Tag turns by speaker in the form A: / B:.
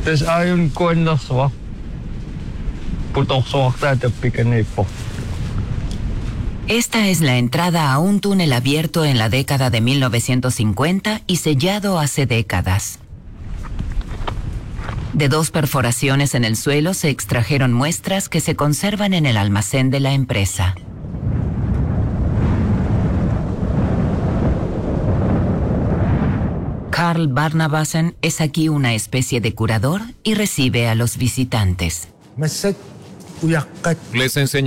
A: Tapos ayon ko na sa putok sa po.
B: Esta es la entrada a un túnel abierto en la década de 1950 y sellado hace décadas. De 2 perforaciones en el suelo se extrajeron muestras que se conservan en el almacén de la empresa. Carl Barnabassen es aquí una especie de curador y recibe a los visitantes.
C: Les enseñó